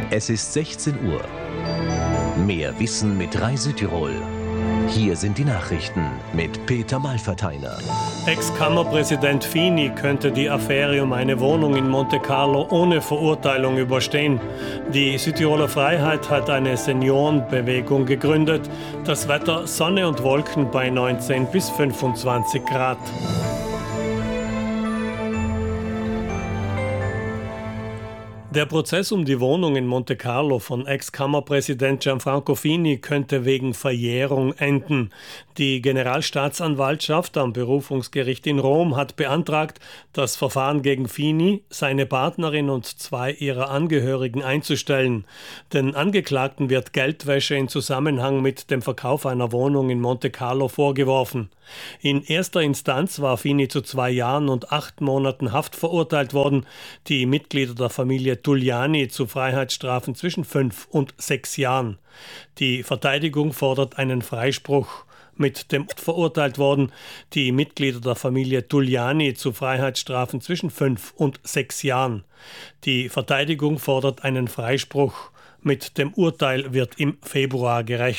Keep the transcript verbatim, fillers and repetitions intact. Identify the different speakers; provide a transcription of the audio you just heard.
Speaker 1: Es ist sechzehn Uhr. Mehr Wissen mit Reisetirol. Hier sind die Nachrichten mit Peter Malverteiner.
Speaker 2: Ex-Kammerpräsident Fini könnte die Affäre um eine Wohnung in Monte Carlo ohne Verurteilung überstehen. Die Südtiroler Freiheit hat eine Seniorenbewegung gegründet. Das Wetter Sonne und Wolken bei neunzehn bis fünfundzwanzig Grad. Der Prozess um die Wohnung in Monte Carlo von Ex-Kammerpräsident Gianfranco Fini könnte wegen Verjährung enden. Die Generalstaatsanwaltschaft am Berufungsgericht in Rom hat beantragt, das Verfahren gegen Fini, seine Partnerin und zwei ihrer Angehörigen einzustellen. Den Angeklagten wird Geldwäsche in Zusammenhang mit dem Verkauf einer Wohnung in Monte Carlo vorgeworfen. In erster Instanz war Fini zu zwei Jahren und acht Monaten Haft verurteilt worden. Die Mitglieder der Familie Tulliani zu Freiheitsstrafen zwischen fünf und sechs Jahren. Die Verteidigung fordert einen Freispruch. Mit dem verurteilt worden, die Mitglieder der Familie Tulliani zu Freiheitsstrafen zwischen fünf und sechs Jahren. Die Verteidigung fordert einen Freispruch. Mit dem Urteil wird im Februar gerechnet.